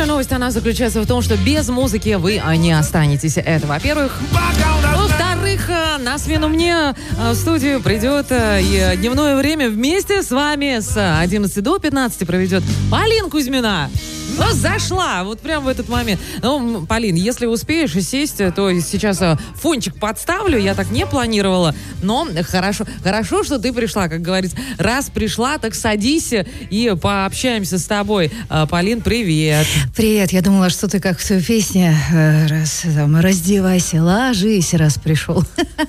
Хорошая новость, она заключается в том, что без музыки вы не останетесь. Это, во-первых. Во-вторых, на смену мне в студию придет и дневное время вместе с вами с 11 до 15 проведет Полин Кузьмина. Ну, зашла, вот прямо в этот момент. Ну, Полин, если успеешь сесть, то сейчас фончик подставлю, я так не планировала, но хорошо, что ты пришла, как говорится. Раз пришла, так садись и пообщаемся с тобой. Полин, привет. Привет, я думала, что ты как в той песне, раздевайся, ложись, раз пришел.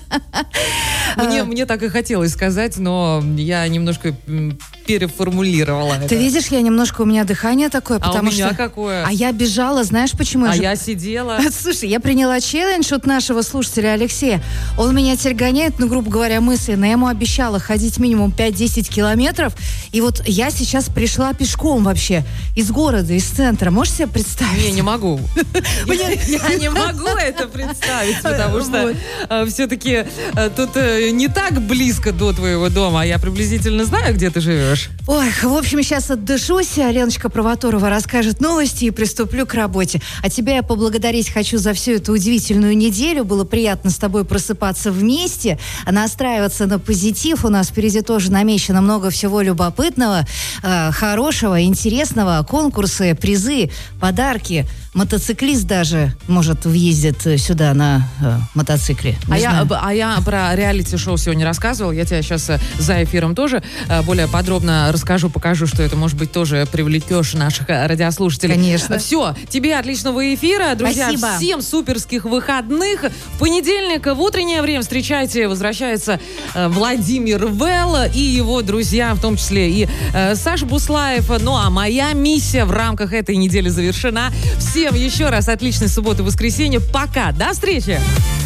Мне так и хотелось сказать, но я немножко переформулировала это. Ты видишь, у меня дыхание такое, потому у меня что... какое? А я бежала, знаешь почему? Я сидела. Слушай, я приняла челлендж от нашего слушателя Алексея. Он меня теперь гоняет, грубо говоря, мысленно. Я ему обещала ходить минимум 5-10 километров. И вот я сейчас пришла пешком вообще из города, из центра. Можешь себе представить? Не могу. Я не могу это представить, потому что все-таки тут не так близко до твоего дома. Я приблизительно знаю, где ты живешь. Ой, в общем, сейчас отдышусь, Леночка Провоторова расскажет новости и приступлю к работе. А тебя я поблагодарить хочу за всю эту удивительную неделю. Было приятно с тобой просыпаться вместе, настраиваться на позитив. У нас впереди тоже намечено много всего любопытного, хорошего, интересного. Конкурсы, призы, подарки. Мотоциклист даже, может, въездит сюда на мотоцикле. А я про реалити-шоу сегодня рассказывал. Я тебе сейчас за эфиром тоже более подробно расскажу, покажу, что это, может быть, тоже привлекешь наших радиослушателей. Конечно. Все, тебе отличного эфира. Друзья, спасибо. Всем суперских выходных. В понедельник в утреннее время встречайте, возвращается Владимир Велл и его друзья, в том числе и Саша Буслаев. Ну, а моя миссия в рамках этой недели завершена. Всем еще раз отличной субботы и воскресенья. Пока. До встречи.